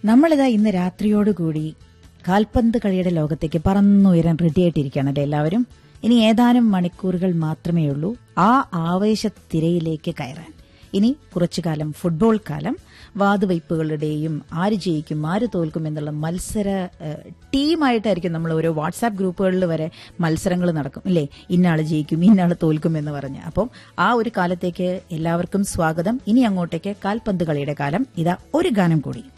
നമ്മളിതാ ഇന്ന് രാത്രിയോടുകൂടി കാൽപന്ത് കളിയുടെ ലോകത്തേക്ക് പറന്നുയരാൻ റെഡിയായിട്ടിരിക്കുകയാണല്ലേ എല്ലാവരും. ഇനി ഏതാനും മണിക്കൂറുകൾ മാത്രമേ ഉള്ളൂ ആ ആവേശത്തിരയിലേക്ക് കയറാൻ. ഇനി കുറച്ചുകാലം ഫുട്ബോൾ കാലം, വാതുവയ്പ്പുകളുടെയും ആര് ജയിക്കും ആര് തോൽക്കും എന്നുള്ള മത്സര ടീമായിട്ടായിരിക്കും. നമ്മൾ ഓരോ വാട്സാപ്പ് ഗ്രൂപ്പുകളിൽ വരെ മത്സരങ്ങൾ നടക്കും അല്ലേ, ഇന്നാള് ജയിക്കും ഇന്നാള് തോൽക്കും എന്ന് പറഞ്ഞ്. അപ്പം ആ ഒരു കാലത്തേക്ക് എല്ലാവർക്കും സ്വാഗതം. ഇനി അങ്ങോട്ടേക്ക് കാൽപന്ത് കളിയുടെ കാലം. ഇതാ ഒരു ഗാനം കൂടി.